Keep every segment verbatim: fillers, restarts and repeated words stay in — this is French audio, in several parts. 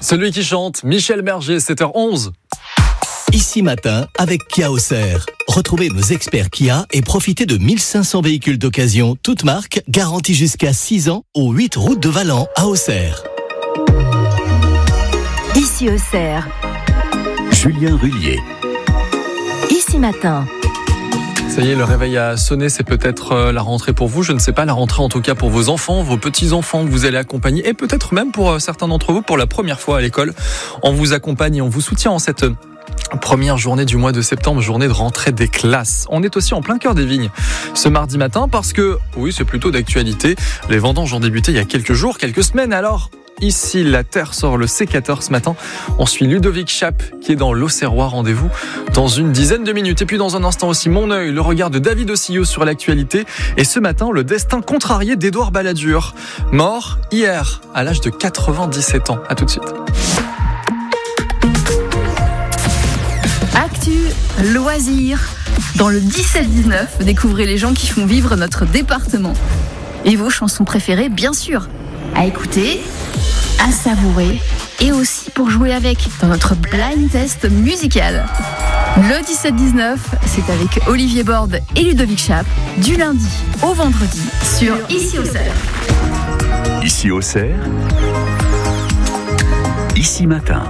Celui qui chante, Michel Berger, sept heures onze. Ici Matin avec Kia Auxerre. Retrouvez nos experts Kia et profitez de mille cinq cents véhicules d'occasion, toutes marques, garantis jusqu'à six ans, aux huit routes de Valent à Auxerre. Ici Auxerre. Julien Rullier. Ici Matin. Ça y est, le réveil a sonné, c'est peut-être la rentrée pour vous, je ne sais pas, la rentrée en tout cas pour vos enfants, vos petits-enfants que vous allez accompagner et peut-être même pour certains d'entre vous pour la première fois à l'école. On vous accompagne et on vous soutient en cette première journée du mois de septembre, journée de rentrée des classes. On est aussi en plein cœur des vignes ce mardi matin parce que, oui, c'est plutôt d'actualité. Les vendanges ont débuté il y a quelques jours, quelques semaines. Alors, ici, la Terre sort le sécateur ce matin. On suit Ludovic Chape qui est dans l'Auxerrois. Rendez-vous dans une dizaine de minutes. Et puis dans un instant aussi, mon œil, le regard de David Ossillot sur l'actualité. Et ce matin, le destin contrarié d'Édouard Balladur, mort hier à l'âge de quatre-vingt-dix-sept ans. À tout de suite. Actu, loisirs, dans le dix-sept dix-neuf, découvrez les gens qui font vivre notre département. Et vos chansons préférées, bien sûr, à écouter, à savourer et aussi pour jouer avec dans notre blind test musical. Le dix-sept dix-neuf, c'est avec Olivier Borde et Ludovic Chape, du lundi au vendredi sur Ici Auxerre. Ici Auxerre. Ici Matin.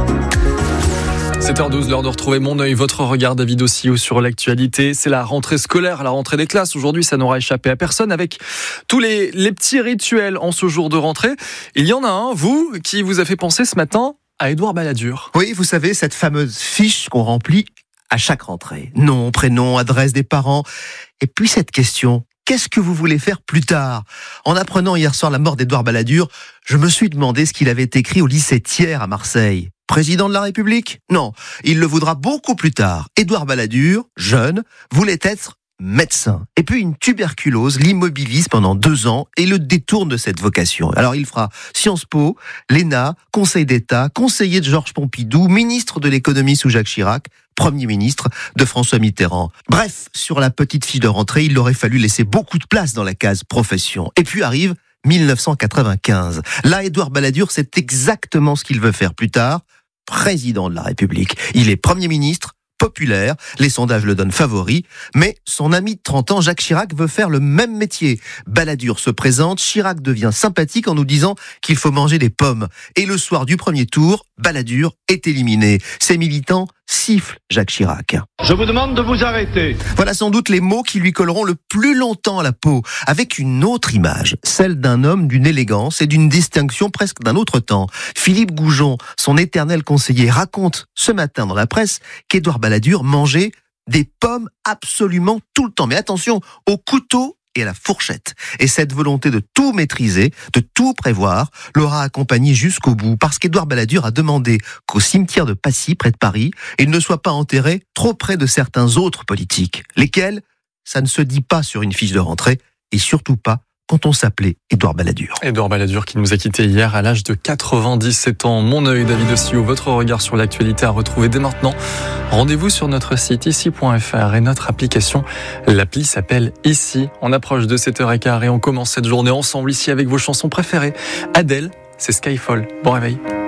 sept heures douze, l'heure de retrouver mon œil, votre regard, David Ossillot sur l'actualité. C'est la rentrée scolaire, la rentrée des classes. Aujourd'hui, ça n'aura échappé à personne avec tous les, les petits rituels en ce jour de rentrée. Il y en a un, vous, qui vous a fait penser ce matin à Édouard Balladur. Oui, vous savez, cette fameuse fiche qu'on remplit à chaque rentrée. Nom, prénom, adresse des parents. Et puis cette question, qu'est-ce que vous voulez faire plus tard ? En apprenant hier soir la mort d'Édouard Balladur, je me suis demandé ce qu'il avait écrit au lycée Thiers à Marseille. Président de la République ? Non, il le voudra beaucoup plus tard. Édouard Balladur, jeune, voulait être médecin. Et puis une tuberculose l'immobilise pendant deux ans et le détourne de cette vocation. Alors il fera Sciences Po, l'E N A, Conseil d'État, conseiller de Georges Pompidou, ministre de l'économie sous Jacques Chirac, Premier ministre de François Mitterrand. Bref, sur la petite fiche de rentrée, il aurait fallu laisser beaucoup de place dans la case profession. Et puis arrive mille neuf cent quatre-vingt-quinze. Là, Édouard Balladur, c'est exactement ce qu'il veut faire plus tard. Président de la République. Il est Premier ministre, populaire, les sondages le donnent favori, mais son ami de trente ans, Jacques Chirac, veut faire le même métier. Balladur se présente, Chirac devient sympathique en nous disant qu'il faut manger des pommes. Et le soir du premier tour, Balladur est éliminé. Ses militants sifflent Jacques Chirac. Je vous demande de vous arrêter. Voilà sans doute les mots qui lui colleront le plus longtemps à la peau, avec une autre image, celle d'un homme d'une élégance et d'une distinction presque d'un autre temps. Philippe Goujon, son éternel conseiller, raconte ce matin dans la presse qu'Édouard Balladur mangeait des pommes absolument tout le temps. Mais attention, au couteau et à la fourchette. Et cette volonté de tout maîtriser, de tout prévoir, l'aura accompagné jusqu'au bout, parce qu'Édouard Balladur a demandé qu'au cimetière de Passy, près de Paris, il ne soit pas enterré trop près de certains autres politiques. Lesquels ? Ça ne se dit pas sur une fiche de rentrée, et surtout pas quand on s'appelait Édouard Balladur. Édouard Balladur qui nous a quittés hier à l'âge de quatre-vingt-dix-sept ans. Mon œil, David Ossillot, votre regard sur l'actualité à retrouver dès maintenant. Rendez-vous sur notre site ici point f r et notre application. L'appli s'appelle Ici. On approche de sept heures quinze et on commence cette journée ensemble ici avec vos chansons préférées. Adèle, c'est Skyfall. Bon réveil.